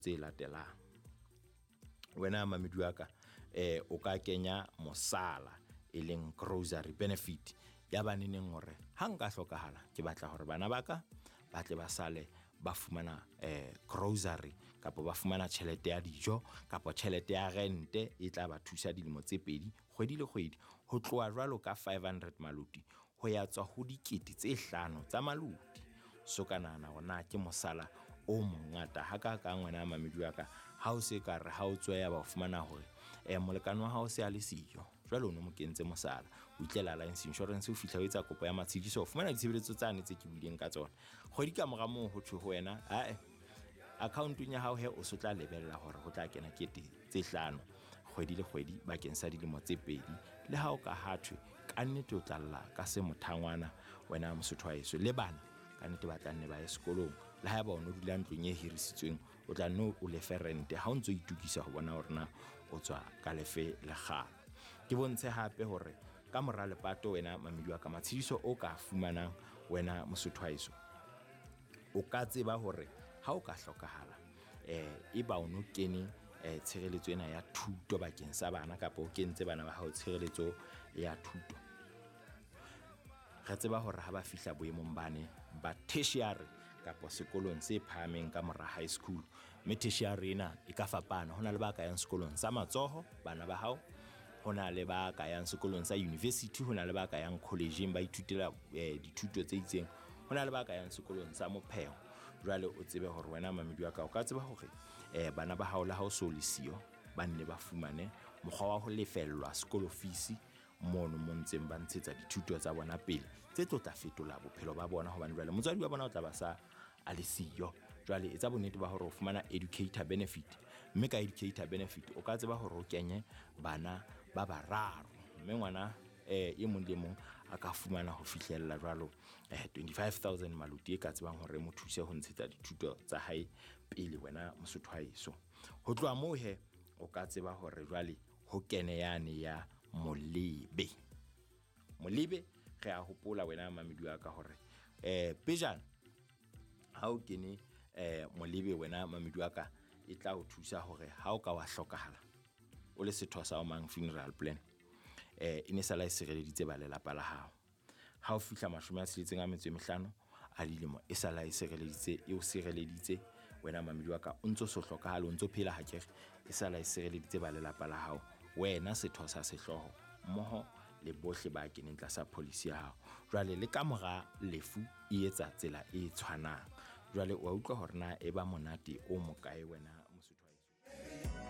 tse latelang. Wena mamedi wa ka o ka kenya mosala e leng grocery benefit ya baneneng hore ha nka hlokahala ke batla hore bana baka ba tle ba sale ba fumana grocery kapa ba fumana tjhelete ya dijo kapa tjhelete ya rente e tla ba thusa dilemo tse 2 kgwedi le kgwedi ho tloha jwalo ka 500 maluti ho ya tswa ho dikete tse 5 tsa maluti. So kanana hona ke mosala o mongata ha ka ngwana mamedi wa ka ha o se ka re ha o tswa ya ba fumana hore molekano wa hao se a le siyo jwale o no mo kentse mosala o itlela life insurance o fihla o etsa kopo ya matshidiso o fumana ditshebeletso tsane tse ke buileng ka tsona kgwedi ka mora moo ho thwe ho wena account-ong ya hao he o sotla lebella hore ho tla kena kete tse 5 kgwedi le kgwedi bakeng sa dilemo tse 2 le ha o ka hathwe ka nnete o tlalla ka se mothangwana wena Mosotho wa heso le bana ka nnete ba tla nne ba ye sekolong le ha ba o no dula ntlong e hirisitsweng o tla nne o lefe rente ha o ntse o itukisa ho bona hore na o tswa ka lefe le kgala. Ke bontshe hape hore ka mora lepato wena mamedi wa ka matshidiso o ka fumanang wena Mosotho wa heso o ka tseba hore ha o ka hlokahala e ba o no kene tshireletso ena ya thuto bakeng sa bana kapa o kentse bana ba hao tshireletso ya thuto. Re tseba hore ha ba fihla boemong bane ba tertiary kapa sekolong se phahameng ka mora high school mme tertiary ena e ka fapana hona le ba ka yang sekolong sa matsoho bana ba hao hona le ba ka yang sekolong sa university hona le ba ka yang collegeing ba ithutela dithuto tse itseng hona le ba ka yang sekolong sa mopheo. Jwale o tsebe hore wena mamedi wa ka o ka tseba hore bana ba hao la ha o so le siyo ba nne ba fumane mokgwa wa ho lefellwa school fees mono montseng ba ntshetsa dithuto tsa bona pele tse tla fetola bophelo ba bona hobane jwale motswadi wa bona o tla ba sa a le siyo. Jwale etsa bonnete ba hore o fumana educator benefit mme ka educator benefit o ka tseba hore o kenye bana ba bararo mme ngwana e mong le mong a ka fumana ho fihlella jwalo 25,000 maluti e ka tsebang hore mo thuse ho ntshetsa dithuto tsa hae pele wena Mosotho wa heso. Ho tloha moo he o ka tseba hore jwale ho kene yane ya molebe re a hopola wena mamedi wa ka hore pejana ha o kene molebe wena mamedi wa ka e tla o thusa hore ha o ka wa hlokahala o le setho sa o mang funeral plan e ne sala sireleditse ba lelapa la hao ha o fihla 65 a dilemo e sala sireleditse e o sireleditse wena mamedi wa ka o ntso so hlokahala o ntso phela ha kere e sala sireleditse ba lelapa la hao wena setho sa sehloho mmoho le bohle ba keneng tlasa policy ya hao. Jwale le ka mora lefu e etsa tsela e tshwanang jwale wa utlwa hore na e ba monate o mokae wena Mosotho wa